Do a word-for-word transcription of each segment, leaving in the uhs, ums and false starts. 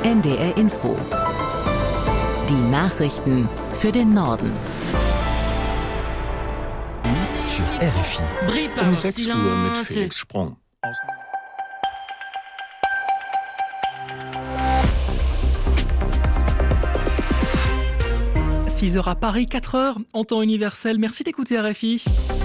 N D R Info. Die Nachrichten für den Norden. Sur R F I. Um sechs Uhr mit Felix Sprung. six heures à Paris, quatre heures en temps universel. Merci d'écouter R F I.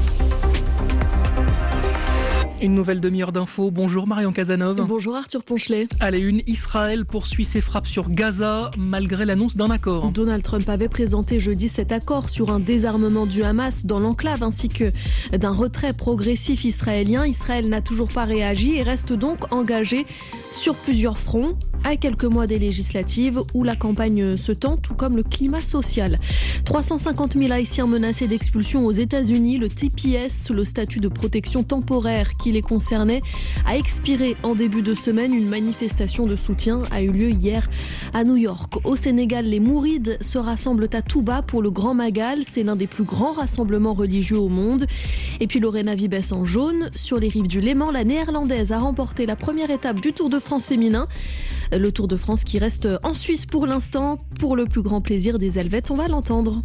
Une nouvelle demi-heure d'infos. Bonjour Marion Cazenove. Bonjour Arthur Ponchelet. À la une, Israël poursuit ses frappes sur Gaza malgré l'annonce d'un accord. Donald Trump avait présenté jeudi cet accord sur un désarmement du Hamas dans l'enclave ainsi que d'un retrait progressif israélien. Israël n'a toujours pas réagi et reste donc engagé sur plusieurs fronts, à quelques mois des législatives où la campagne se tend, tout comme le climat social. trois cent cinquante mille Haïtiens menacés d'expulsion aux États-Unis. Le T P S, le statut de protection temporaire qui les concernait, a expiré en début de semaine. Une manifestation de soutien a eu lieu hier à New York. Au Sénégal, les Mourides se rassemblent à Touba pour le Grand Magal. C'est l'un des plus grands rassemblements religieux au monde. Et puis Lorena Vibes en jaune. Sur les rives du Léman, la Néerlandaise a remporté la première étape du Tour de France féminin. Le Tour de France qui reste en Suisse pour l'instant, pour le plus grand plaisir des Helvètes, on va l'entendre.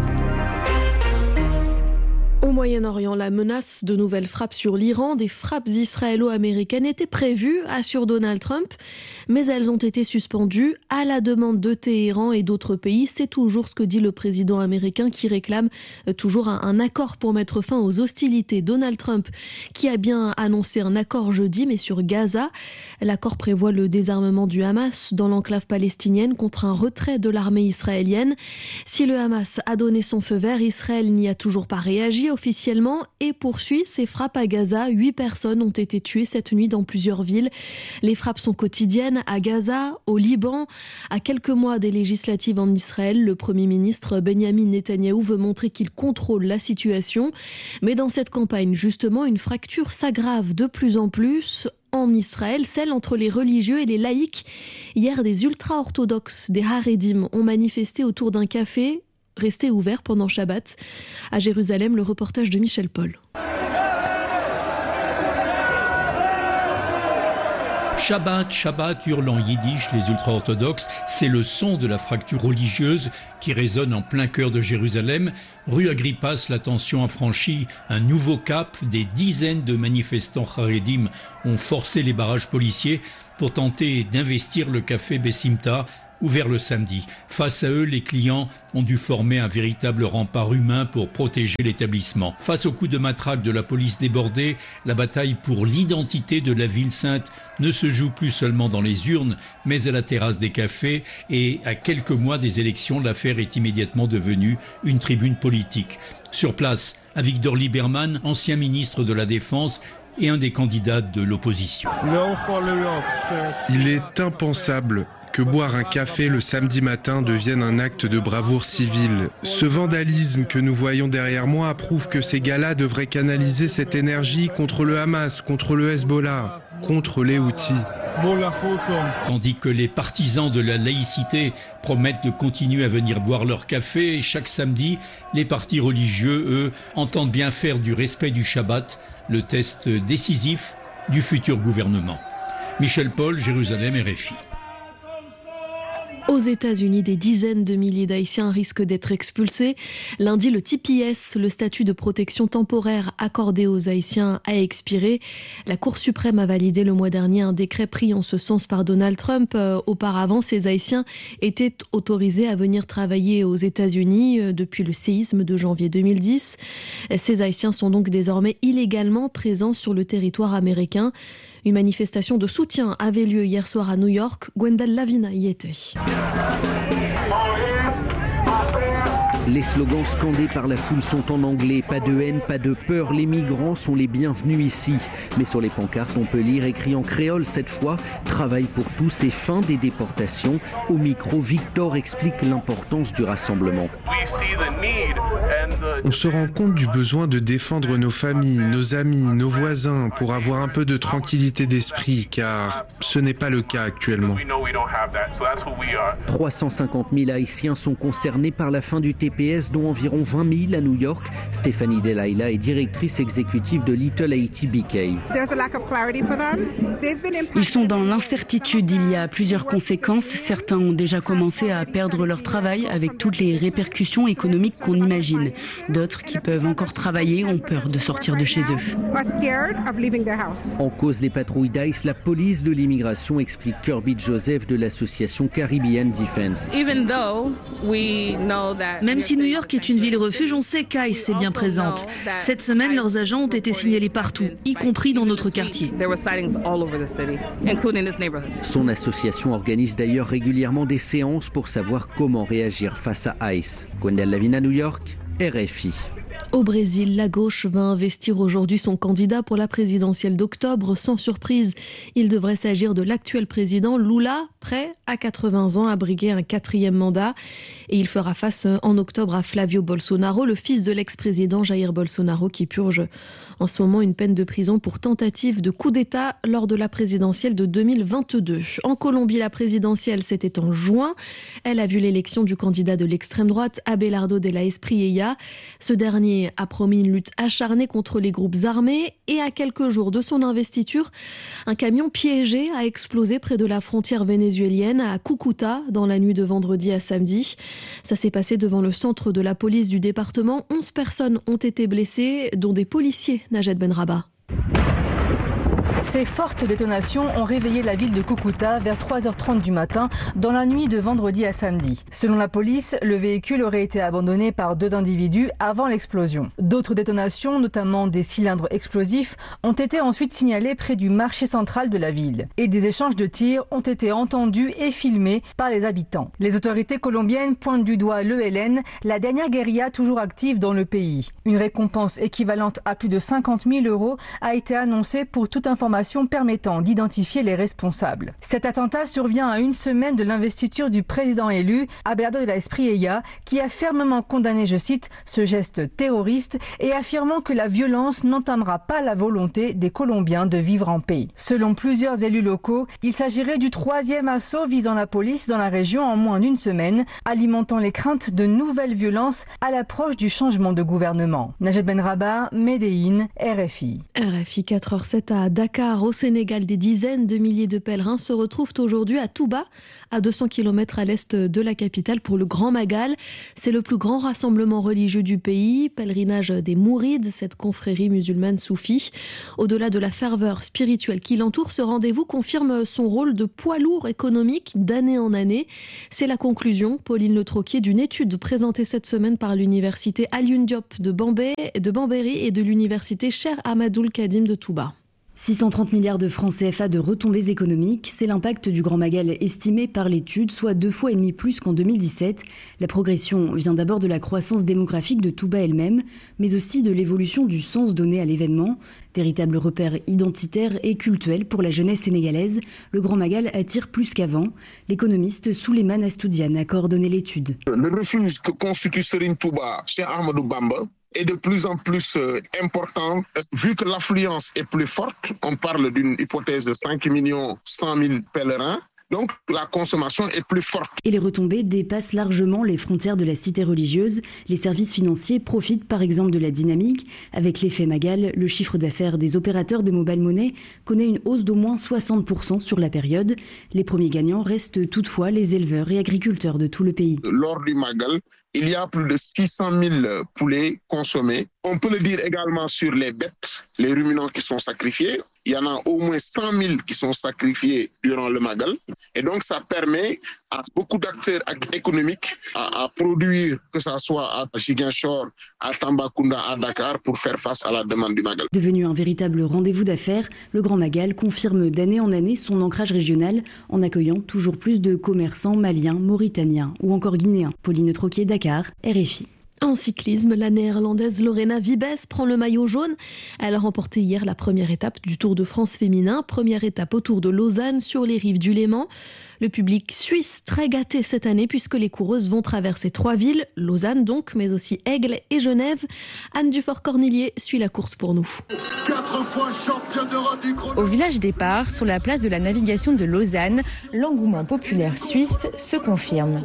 Au Moyen-Orient, la menace de nouvelles frappes sur l'Iran, des frappes israélo-américaines étaient prévues, assure Donald Trump, mais elles ont été suspendues à la demande de Téhéran et d'autres pays. C'est toujours ce que dit le président américain qui réclame toujours un, un accord pour mettre fin aux hostilités. Donald Trump qui a bien annoncé un accord jeudi, mais sur Gaza. L'accord prévoit le désarmement du Hamas dans l'enclave palestinienne contre un retrait de l'armée israélienne. Si le Hamas a donné son feu vert, Israël n'y a toujours pas réagi officiellement et poursuit ses frappes à Gaza. Huit personnes ont été tuées cette nuit dans plusieurs villes. Les frappes sont quotidiennes à Gaza, au Liban. À quelques mois des législatives en Israël, le Premier ministre Benyamin Netanyahou veut montrer qu'il contrôle la situation. Mais dans cette campagne, justement, une fracture s'aggrave de plus en plus en Israël, celle entre les religieux et les laïcs. Hier, des ultra-orthodoxes, des Haredim, ont manifesté autour d'un café resté ouvert pendant Shabbat. À Jérusalem, le reportage de Michel Paul. Shabbat, Shabbat, hurlent en yiddish les ultra-orthodoxes. C'est le son de la fracture religieuse qui résonne en plein cœur de Jérusalem. Rue Agrippas, la tension a franchi un nouveau cap. Des dizaines de manifestants Haredim ont forcé les barrages policiers pour tenter d'investir le café Bessimta, ouvert le samedi. Face à eux, les clients ont dû former un véritable rempart humain pour protéger l'établissement. Face aux coups de matraque de la police débordée, la bataille pour l'identité de la ville sainte ne se joue plus seulement dans les urnes, mais à la terrasse des cafés. Et à quelques mois des élections, l'affaire est immédiatement devenue une tribune politique. Sur place, Avigdor Lieberman, ancien ministre de la Défense, et un des candidats de l'opposition. Il est impensable que boire un café le samedi matin devienne un acte de bravoure civile. Ce vandalisme que nous voyons derrière moi prouve que ces gars-là devraient canaliser cette énergie contre le Hamas, contre le Hezbollah, contre les Houthis. Tandis que les partisans de la laïcité promettent de continuer à venir boire leur café, chaque samedi, les partis religieux, eux, entendent bien faire du respect du Shabbat le test décisif du futur gouvernement. Michel Paul, Jérusalem, R F I. Aux États-Unis, des dizaines de milliers d'Haïtiens risquent d'être expulsés. Lundi, le T P S, le statut de protection temporaire accordé aux Haïtiens, a expiré. La Cour suprême a validé le mois dernier un décret pris en ce sens par Donald Trump. Euh, auparavant, ces Haïtiens étaient autorisés à venir travailler aux États-Unis euh, depuis le séisme de janvier deux mille dix. Ces Haïtiens sont donc désormais illégalement présents sur le territoire américain. Une manifestation de soutien avait lieu hier soir à New York. Gwendal Lavina y était. Les slogans scandés par la foule sont en anglais. Pas de haine, pas de peur. Les migrants sont les bienvenus ici. Mais sur les pancartes, on peut lire, écrit en créole cette fois, travail pour tous et fin des déportations. Au micro, Victor explique l'importance du rassemblement. On se rend compte du besoin de défendre nos familles, nos amis, nos voisins pour avoir un peu de tranquillité d'esprit, car ce n'est pas le cas actuellement. trois cent cinquante mille Haïtiens sont concernés par la fin du T P S, dont environ vingt mille à New York. Stéphanie Delaila est directrice exécutive de Little Haiti B K. Ils sont dans l'incertitude. Il y a plusieurs conséquences. Certains ont déjà commencé à perdre leur travail avec toutes les répercussions économiques qu'on imagine. D'autres qui peuvent encore travailler ont peur de sortir de chez eux. En cause des patrouilles d'Ice, la police de l'immigration, explique Kirby Joseph de l'association Caribbean Defense. Même si New York est une ville refuge, on sait qu'Ice est bien présente. Cette semaine, leurs agents ont été signalés partout, y compris dans notre quartier. Son association organise d'ailleurs régulièrement des séances pour savoir comment réagir face à Ice. Gwendal Lavina, New York, R F I. Au Brésil, la gauche va investir aujourd'hui son candidat pour la présidentielle d'octobre. Sans surprise, il devrait s'agir de l'actuel président Lula, prêt à quatre-vingts ans à briguer un quatrième mandat. Et il fera face en octobre à Flavio Bolsonaro, le fils de l'ex-président Jair Bolsonaro, qui purge en ce moment une peine de prison pour tentative de coup d'État lors de la présidentielle de deux mille vingt-deux. En Colombie, la présidentielle, c'était en juin. Elle a vu l'élection du candidat de l'extrême droite, Abelardo de la Espriella. Ce dernier a promis une lutte acharnée contre les groupes armés et à quelques jours de son investiture, un camion piégé a explosé près de la frontière vénézuélienne à Cúcuta dans la nuit de vendredi à samedi. Ça s'est passé devant le centre de la police du département. onze personnes ont été blessées, dont des policiers, Najed Benraba. Ces fortes détonations ont réveillé la ville de Cúcuta vers trois heures trente du matin dans la nuit de vendredi à samedi. Selon la police, le véhicule aurait été abandonné par deux individus avant l'explosion. D'autres détonations, notamment des cylindres explosifs, ont été ensuite signalées près du marché central de la ville. Et des échanges de tirs ont été entendus et filmés par les habitants. Les autorités colombiennes pointent du doigt l'E L N, la dernière guérilla toujours active dans le pays. Une récompense équivalente à plus de cinquante mille euros a été annoncée pour toute information permettant d'identifier les responsables. Cet attentat survient à une semaine de l'investiture du président élu, Abelardo de la Espriella, qui a fermement condamné, je cite, ce geste terroriste et affirmant que la violence n'entamera pas la volonté des Colombiens de vivre en paix. Selon plusieurs élus locaux, il s'agirait du troisième assaut visant la police dans la région en moins d'une semaine, alimentant les craintes de nouvelles violences à l'approche du changement de gouvernement. Najed Benraba, Médéine, R F I. R F I quatre heures sept à Dakar. Au Sénégal, des dizaines de milliers de pèlerins se retrouvent aujourd'hui à Touba, à deux cents kilomètres à l'est de la capitale, pour le Grand Magal. C'est le plus grand rassemblement religieux du pays, pèlerinage des Mourides, cette confrérie musulmane soufie. Au-delà de la ferveur spirituelle qui l'entoure, ce rendez-vous confirme son rôle de poids lourd économique d'année en année. C'est la conclusion, Pauline Le Troquier, d'une étude présentée cette semaine par l'université Alioune Diop de Bambey, de Bambéry et de l'université Cheikh Ahmadoul Khadim de Touba. six cent trente milliards de francs C F A de retombées économiques, c'est l'impact du Grand Magal estimé par l'étude, soit deux fois et demi plus qu'en deux mille dix-sept. La progression vient d'abord de la croissance démographique de Touba elle-même, mais aussi de l'évolution du sens donné à l'événement. Véritable repère identitaire et cultuel pour la jeunesse sénégalaise, le Grand Magal attire plus qu'avant. L'économiste Souleymane Astoudiane a coordonné l'étude. Le refuge que constitue Serigne Touba, Cheikh Ahmadou Bamba, est de plus en plus euh, important, euh, vu que l'affluence est plus forte. On parle d'une hypothèse de cinq millions cent mille pèlerins. Donc la consommation est plus forte. Et les retombées dépassent largement les frontières de la cité religieuse. Les services financiers profitent par exemple de la dynamique. Avec l'effet Magal, le chiffre d'affaires des opérateurs de mobile money connaît une hausse d'au moins soixante pour cent sur la période. Les premiers gagnants restent toutefois les éleveurs et agriculteurs de tout le pays. Lors du Magal, il y a plus de six cent mille poulets consommés. On peut le dire également sur les bêtes, les ruminants qui sont sacrifiés. Il y en a au moins cent mille qui sont sacrifiés durant le Magal. Et donc, ça permet à beaucoup d'acteurs économiques à, à produire, que ce soit à Ziguinchor, à Tambacounda, à Dakar, pour faire face à la demande du Magal. Devenu un véritable rendez-vous d'affaires, le Grand Magal confirme d'année en année son ancrage régional en accueillant toujours plus de commerçants maliens, mauritaniens ou encore guinéens. Pauline Troquier, Dakar, R F I. En cyclisme, la néerlandaise Lorena Wiebes prend le maillot jaune. Elle a remporté hier la première étape du Tour de France féminin, première étape autour de Lausanne sur les rives du Léman. Le public suisse très gâté cette année puisque les coureuses vont traverser trois villes, Lausanne donc, mais aussi Aigle et Genève. Anne Dufort-Cornillier suit la course pour nous. Quatre fois championne d'Europe du chrono. Au village départ, sur la place de la navigation de Lausanne, l'engouement populaire suisse se confirme.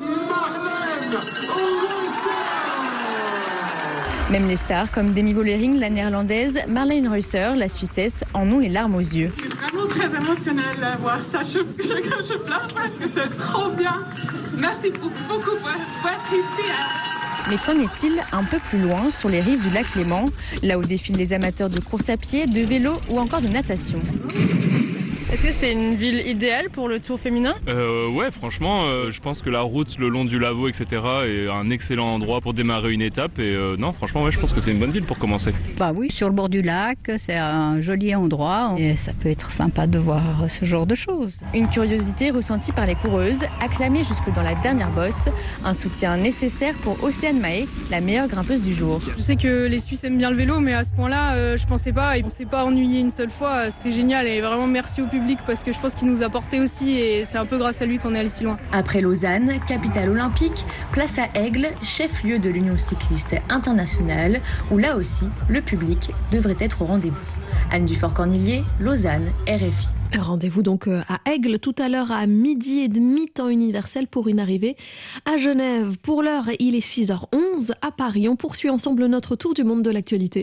Même les stars comme Demi Vollering, la néerlandaise, Marlene Reusser, la Suissesse, en ont les larmes aux yeux. C'est vraiment très émotionnel de voir ça. Je, je, je pleure parce que c'est trop bien. Merci beaucoup, beaucoup pour, pour être ici. Mais qu'en est-il un peu plus loin, sur les rives du lac Léman, là où défilent les amateurs de course à pied, de vélo ou encore de natation? Est-ce que c'est une ville idéale pour le Tour féminin ? euh, Ouais, franchement, euh, je pense que la route le long du Lavaux, et cetera est un excellent endroit pour démarrer une étape. Et euh, non, franchement, ouais, je pense que c'est une bonne ville pour commencer. Bah oui, sur le bord du lac, c'est un joli endroit. Et ça peut être sympa de voir ce genre de choses. Une curiosité ressentie par les coureuses, acclamée jusque dans la dernière bosse. Un soutien nécessaire pour Océane Mahé, la meilleure grimpeuse du jour. Je sais que les Suisses aiment bien le vélo, mais à ce point-là, euh, je pensais pas. Ils ne s'est pas ennuyé une seule fois. C'était génial et vraiment merci au public. Parce que je pense qu'il nous a porté aussi et c'est un peu grâce à lui qu'on est allé si loin. Après Lausanne, capitale olympique, place à Aigle, chef-lieu de l'Union cycliste internationale, où là aussi, le public devrait être au rendez-vous. Anne Dufort-Cornillier, Lausanne, R F I. Rendez-vous donc à Aigle tout à l'heure à midi et demi temps universel pour une arrivée à Genève. Pour l'heure, il est six heures onze à Paris. On poursuit ensemble notre tour du monde de l'actualité.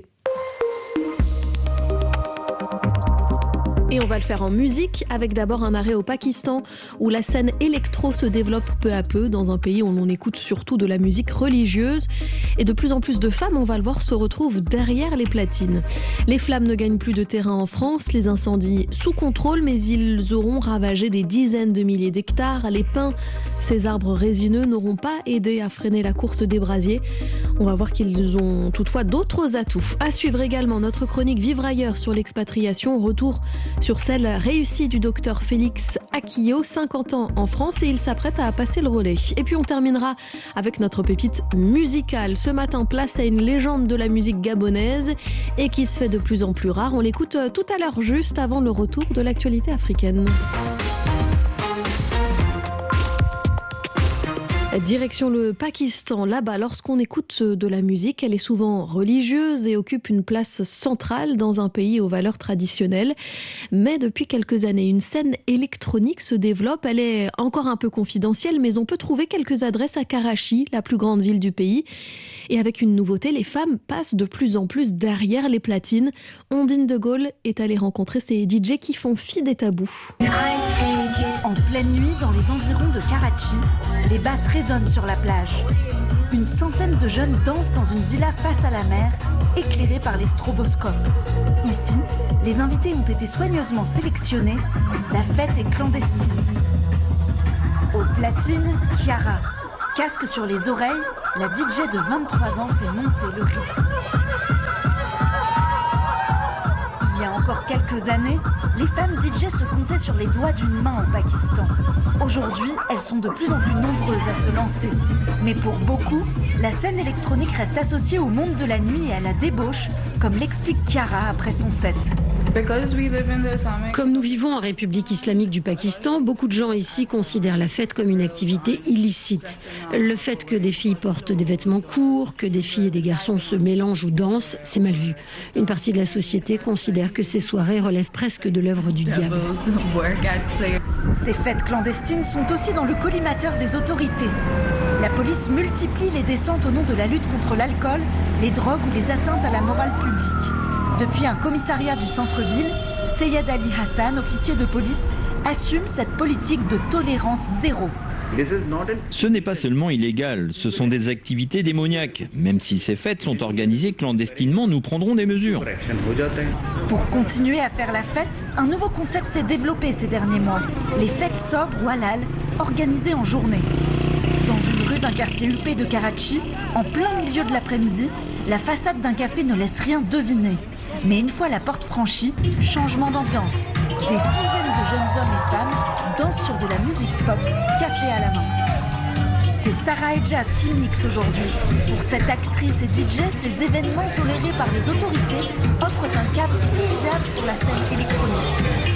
Et on va le faire en musique, avec d'abord un arrêt au Pakistan, où la scène électro se développe peu à peu, dans un pays où l'on écoute surtout de la musique religieuse. Et de plus en plus de femmes, on va le voir, se retrouvent derrière les platines. Les flammes ne gagnent plus de terrain en France, les incendies sous contrôle, mais ils auront ravagé des dizaines de milliers d'hectares. Les pins, ces arbres résineux, n'auront pas aidé à freiner la course des brasiers. On va voir qu'ils ont toutefois d'autres atouts. À suivre également notre chronique Vivre ailleurs sur l'expatriation, retour sur celle réussie du docteur Félix Akio, cinquante ans en France, et il s'apprête à passer le relais. Et puis on terminera avec notre pépite musicale. Ce matin, place à une légende de la musique gabonaise et qui se fait de plus en plus rare. On l'écoute tout à l'heure, juste avant le retour de l'actualité africaine. Direction le Pakistan. Là-bas, lorsqu'on écoute de la musique, elle est souvent religieuse et occupe une place centrale dans un pays aux valeurs traditionnelles. Mais depuis quelques années, une scène électronique se développe. Elle est encore un peu confidentielle, mais on peut trouver quelques adresses à Karachi, la plus grande ville du pays. Et avec une nouveauté, les femmes passent de plus en plus derrière les platines. Ondine de Gaulle est allée rencontrer ces D J qui font fi des tabous. En pleine nuit, dans les environs de Karachi, les basses résonnent sur la plage. Une centaine de jeunes dansent dans une villa face à la mer, éclairée par les stroboscopes. Ici, les invités ont été soigneusement sélectionnés. La fête est clandestine. Aux platines, Chiara. Casque sur les oreilles, la D J de vingt-trois ans fait monter le rythme. Il y a encore quelques années, les femmes D J se comptaient sur les doigts d'une main au Pakistan. Aujourd'hui, elles sont de plus en plus nombreuses à se lancer. Mais pour beaucoup, la scène électronique reste associée au monde de la nuit et à la débauche, comme l'explique Chiara après son set. Comme nous vivons en République islamique du Pakistan, beaucoup de gens ici considèrent la fête comme une activité illicite. Le fait que des filles portent des vêtements courts, que des filles et des garçons se mélangent ou dansent, c'est mal vu. Une partie de la société considère que ces soirées relèvent presque de l'œuvre du diable. Ces fêtes clandestines sont aussi dans le collimateur des autorités. La police multiplie les descentes au nom de la lutte contre l'alcool, les drogues ou les atteintes à la morale publique. Depuis un commissariat du centre-ville, Seyed Ali Hassan, officier de police, assume cette politique de tolérance zéro. Ce n'est pas seulement illégal, ce sont des activités démoniaques. Même si ces fêtes sont organisées clandestinement, nous prendrons des mesures. Pour continuer à faire la fête, un nouveau concept s'est développé ces derniers mois. Les fêtes sobres ou halal, organisées en journée. Dans une rue d'un quartier huppé de Karachi, en plein milieu de l'après-midi, la façade d'un café ne laisse rien deviner. Mais une fois la porte franchie, changement d'ambiance. Des dizaines de jeunes hommes et femmes dansent sur de la musique pop, café à la main. C'est Sarah Hedjas qui mixe aujourd'hui. Pour cette actrice et D J, ces événements tolérés par les autorités offrent un cadre convivial pour la scène électronique.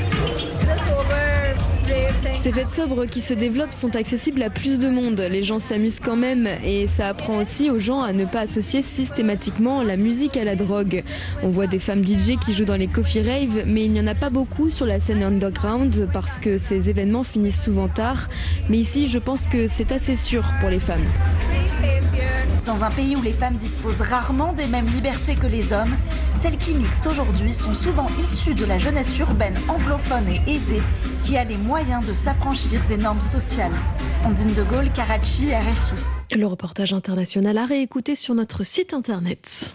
Ces fêtes sobres qui se développent sont accessibles à plus de monde. Les gens s'amusent quand même et ça apprend aussi aux gens à ne pas associer systématiquement la musique à la drogue. On voit des femmes D J qui jouent dans les coffee raves, mais il n'y en a pas beaucoup sur la scène underground parce que ces événements finissent souvent tard. Mais ici, je pense que c'est assez sûr pour les femmes. Dans un pays où les femmes disposent rarement des mêmes libertés que les hommes, celles qui mixent aujourd'hui sont souvent issues de la jeunesse urbaine anglophone et aisée qui a les moyens de s'affranchir des normes sociales. Ondine de Gaulle, Karachi, R F I. Le reportage international à réécouter sur notre site internet.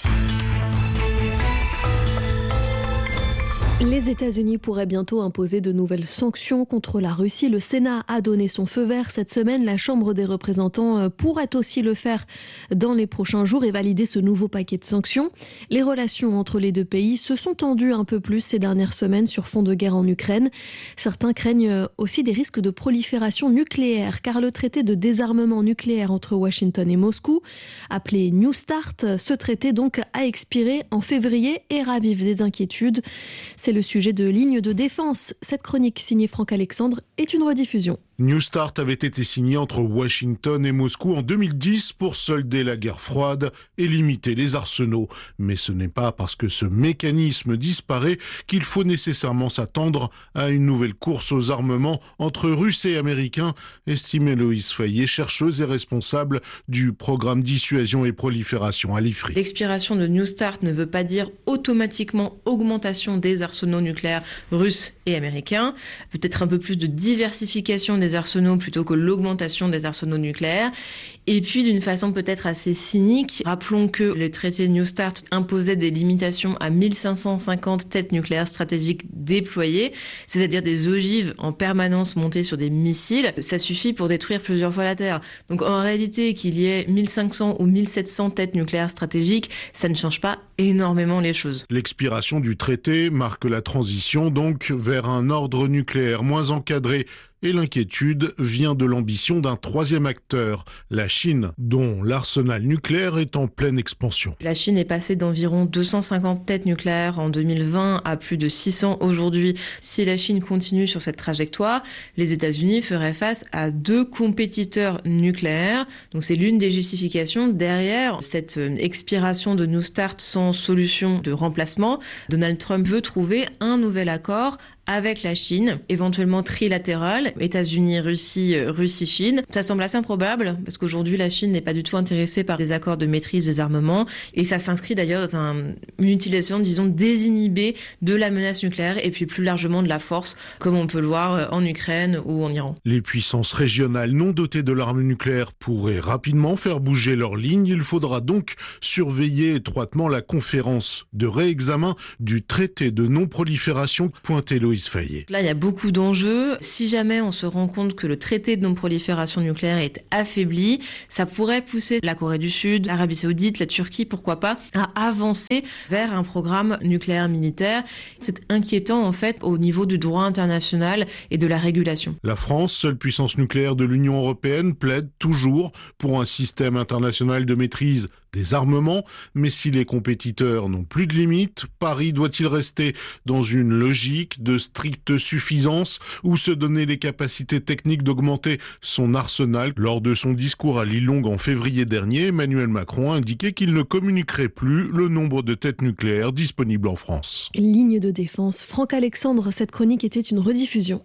Les États-Unis pourraient bientôt imposer de nouvelles sanctions contre la Russie. Le Sénat a donné son feu vert cette semaine. La Chambre des représentants pourrait aussi le faire dans les prochains jours et valider ce nouveau paquet de sanctions. Les relations entre les deux pays se sont tendues un peu plus ces dernières semaines sur fond de guerre en Ukraine. Certains craignent aussi des risques de prolifération nucléaire car le traité de désarmement nucléaire entre Washington et Moscou, appelé New Start, ce traité donc a expiré en février et ravive des inquiétudes. C'est le sujet de Ligne de défense. Cette chronique signée Franck Alexandre est une rediffusion. New Start avait été signé entre Washington et Moscou en deux mille dix pour solder la guerre froide et limiter les arsenaux. Mais ce n'est pas parce que ce mécanisme disparaît qu'il faut nécessairement s'attendre à une nouvelle course aux armements entre Russes et Américains, estimait Loïse Fayet, chercheuse et responsable du programme dissuasion et prolifération à l'I F R I. L'expiration de New Start ne veut pas dire automatiquement augmentation des arsenaux nucléaires russes et américains, peut-être un peu plus de diversification des arsenaux plutôt que l'augmentation des arsenaux nucléaires. Et puis d'une façon peut-être assez cynique, rappelons que le traité New Start imposait des limitations à mille cinq cent cinquante têtes nucléaires stratégiques déployées, c'est-à-dire des ogives en permanence montées sur des missiles. Ça suffit pour détruire plusieurs fois la Terre. Donc en réalité, qu'il y ait mille cinq cents ou mille sept cents têtes nucléaires stratégiques, ça ne change pas énormément les choses. L'expiration du traité marque la transition donc vers un ordre nucléaire moins encadré. Et l'inquiétude vient de l'ambition d'un troisième acteur, la Chine, dont l'arsenal nucléaire est en pleine expansion. La Chine est passée d'environ deux cent cinquante têtes nucléaires en deux mille vingt à plus de six cents aujourd'hui. Si la Chine continue sur cette trajectoire, les États-Unis feraient face à deux compétiteurs nucléaires. Donc c'est l'une des justifications derrière cette expiration de New Start sans solution de remplacement. Donald Trump veut trouver un nouvel accord avec la Chine, éventuellement trilatéral, États-Unis, Russie, Russie-Chine. Ça semble assez improbable, parce qu'aujourd'hui, la Chine n'est pas du tout intéressée par des accords de maîtrise des armements, et ça s'inscrit d'ailleurs dans un, une utilisation, disons, désinhibée de la menace nucléaire, et puis plus largement de la force, comme on peut le voir en Ukraine ou en Iran. Les puissances régionales non dotées de l'arme nucléaire pourraient rapidement faire bouger leurs lignes. Il faudra donc surveiller étroitement la conférence de réexamen du traité de non-prolifération, pointé Loïse Fayet. Là, il y a beaucoup d'enjeux. Si jamais on se rend compte que le traité de non-prolifération nucléaire est affaibli, ça pourrait pousser la Corée du Sud, l'Arabie Saoudite, la Turquie, pourquoi pas, à avancer vers un programme nucléaire militaire. C'est inquiétant, en fait, au niveau du droit international et de la régulation. La France, seule puissance nucléaire de l'Union européenne, plaide toujours pour un système international de maîtrise des armements, mais si les compétiteurs n'ont plus de limites, Paris doit-il rester dans une logique de stricte suffisance ou se donner les capacités techniques d'augmenter son arsenal? Lors de son discours à Lilongwe en février dernier, Emmanuel Macron a indiqué qu'il ne communiquerait plus le nombre de têtes nucléaires disponibles en France. Ligne de défense. Franck Alexandre, cette chronique était une rediffusion.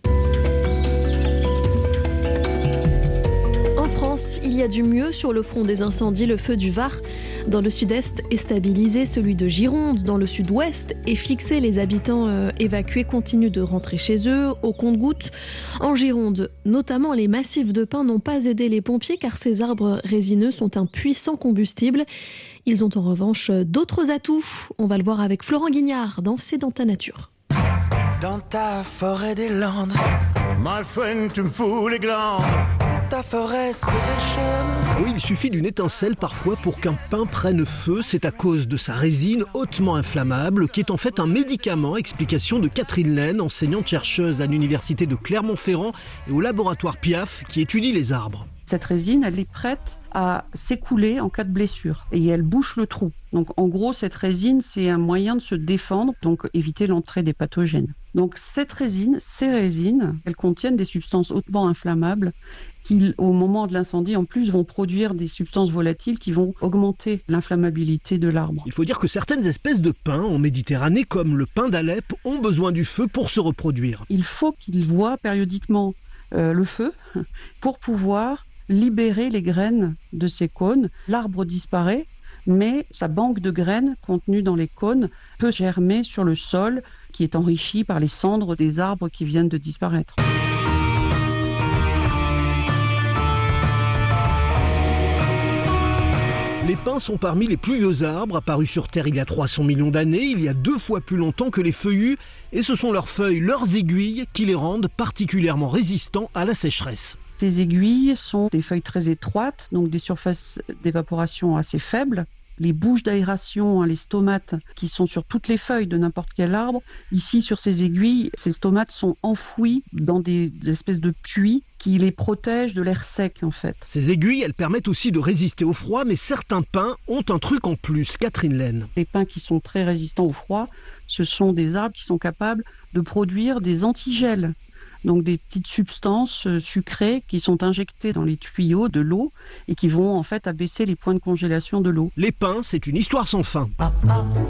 Il y a du mieux sur le front des incendies. Le feu du Var dans le sud-est est stabilisé, celui de Gironde dans le sud-ouest est fixé. Les habitants euh, évacués continuent de rentrer chez eux au compte-gouttes. En Gironde, notamment, les massifs de pins n'ont pas aidé les pompiers car ces arbres résineux sont un puissant combustible. Ils ont en revanche d'autres atouts. On va le voir avec Florent Guignard dans C'est dans ta nature. Dans ta forêt des Landes, my friend, tu me fous les glandes. Ta forêt se déchaîne. Oui, il suffit d'une étincelle parfois pour qu'un pin prenne feu. C'est à cause de sa résine hautement inflammable, qui est en fait un médicament. Explication de Catherine Laine, enseignante-chercheuse à l'université de Clermont-Ferrand et au laboratoire Piaf, qui étudie les arbres. Cette résine, elle est prête à s'écouler en cas de blessure et elle bouche le trou. Donc en gros, cette résine, c'est un moyen de se défendre, donc éviter l'entrée des pathogènes. Donc cette résine, ces résines, elles contiennent des substances hautement inflammables qui, au moment de l'incendie, en plus, vont produire des substances volatiles qui vont augmenter l'inflammabilité de l'arbre. Il faut dire que certaines espèces de pins en Méditerranée, comme le pin d'Alep, ont besoin du feu pour se reproduire. Il faut qu'ils voient périodiquement euh, le feu pour pouvoir libérer les graines de ces cônes. L'arbre disparaît, mais sa banque de graines contenue dans les cônes peut germer sur le sol qui est enrichi par les cendres des arbres qui viennent de disparaître. Les pins sont parmi les plus vieux arbres apparus sur Terre il y a trois cents millions d'années, il y a deux fois plus longtemps que les feuillus, et ce sont leurs feuilles, leurs aiguilles qui les rendent particulièrement résistants à la sécheresse. Ces aiguilles sont des feuilles très étroites, donc des surfaces d'évaporation assez faibles. Les bouches d'aération, hein, les stomates, qui sont sur toutes les feuilles de n'importe quel arbre, ici sur ces aiguilles, ces stomates sont enfouis dans des, des espèces de puits qui les protègent de l'air sec en fait. Ces aiguilles, elles permettent aussi de résister au froid, mais certains pins ont un truc en plus. Catherine Laine. Les pins qui sont très résistants au froid, ce sont des arbres qui sont capables de produire des antigels. Donc des petites substances sucrées qui sont injectées dans les tuyaux de l'eau et qui vont en fait abaisser les points de congélation de l'eau. Les pins, c'est une histoire sans fin.